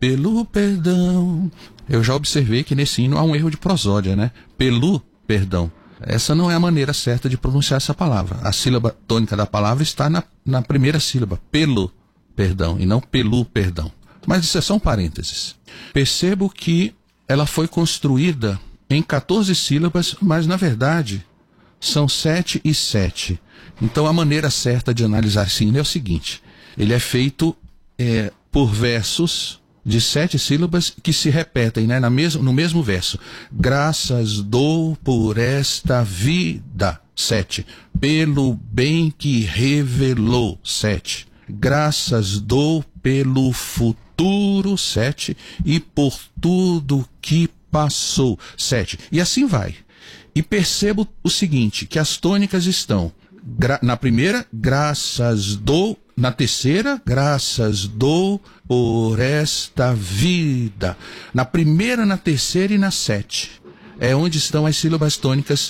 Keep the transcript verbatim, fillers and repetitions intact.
pelo perdão. Eu já observei que nesse hino há um erro de prosódia, né? Pelo perdão. Essa não é a maneira certa de pronunciar essa palavra. A sílaba tônica da palavra está na, na primeira sílaba, pelo perdão, e não pelo perdão. Mas isso é só um parênteses. Percebo que ela foi construída em quatorze sílabas, mas na verdade são sete e sete. Então a maneira certa de analisar esse hino é o seguinte: ele é feito é, por versos de sete sílabas que se repetem, né, na mes- no mesmo verso. Graças dou por esta vida, sete. Pelo bem que revelou, sete. Graças dou pelo futuro, sete. E por tudo que passou, sete. E assim vai. E percebo o seguinte, que as tônicas estão gra- na primeira, graças dou. Na terceira, graças dou por esta vida. Na primeira, na terceira e na sete. É onde estão as sílabas tônicas